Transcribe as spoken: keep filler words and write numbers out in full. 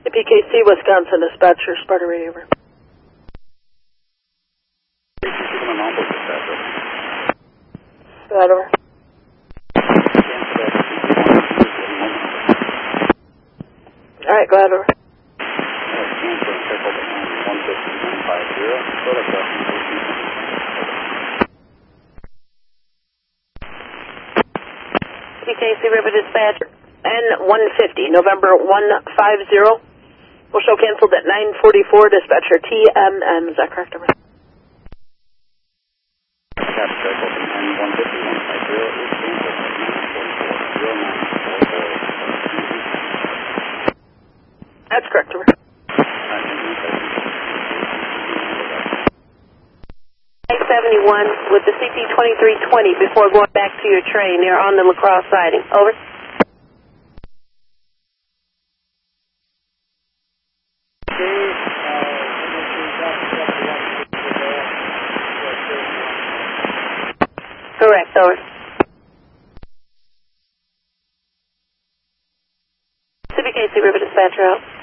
P K C, Wisconsin, dispatcher, Sparta radio over. Sparta over. Alright, go ahead over. P K C River dispatcher, N one fifty, November one five zero. We'll show canceled at nine forty-four, dispatcher T M M. Is that correct, over? That's correct, over. eight seventy-one with the C P twenty-three twenty before going back to your train. You're on the La Crosse siding. Over. Correct, over. C P K C River dispatcher out.